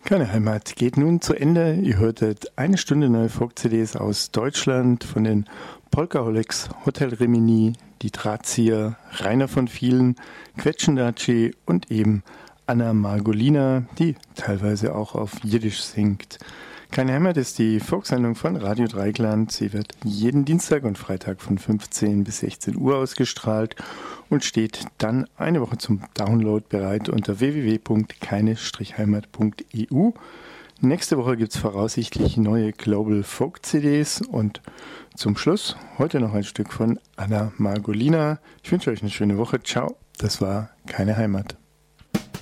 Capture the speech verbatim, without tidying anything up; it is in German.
Keine Heimat geht nun zu Ende. Ihr hörtet eine Stunde neue Folk-C Ds aus Deutschland von den Polkaholics, Hotel Rimini, die Drahtzieher, Rainer von Vielen, Quetschendatschi und eben Anna Margolina, die teilweise auch auf Jiddisch singt. Keine Heimat ist die Folksendung von Radio Dreieckland. Sie wird jeden Dienstag und Freitag von fünfzehn bis sechzehn Uhr ausgestrahlt und steht dann eine Woche zum Download bereit unter w w w punkt keine Heimat punkt e u. Nächste Woche gibt es voraussichtlich neue Global Folk-C Ds und zum Schluss heute noch ein Stück von Anna Margolina. Ich wünsche euch eine schöne Woche. Ciao, das war Keine Heimat.